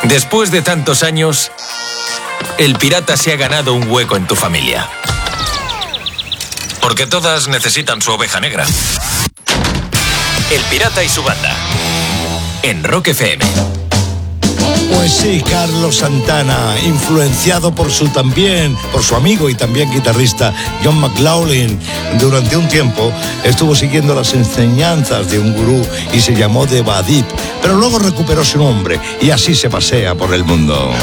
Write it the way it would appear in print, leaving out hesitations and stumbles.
Después de tantos años, el pirata se ha ganado un hueco en tu familia. Porque todas necesitan su oveja negra. El pirata y su banda. En Rock FM. Pues sí, Carlos Santana, influenciado por su amigo y también guitarrista John McLaughlin. Durante un tiempo estuvo siguiendo las enseñanzas de un gurú y se llamó Devadip, pero luego recuperó su nombre y así se pasea por el mundo.